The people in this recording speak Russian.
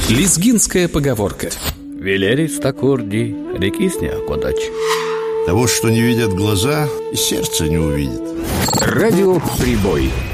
Лезгинская поговорка. Велерис такурди, рекисня кодач. Того, что не видят глаза, и сердце не увидит. Радио «Прибой».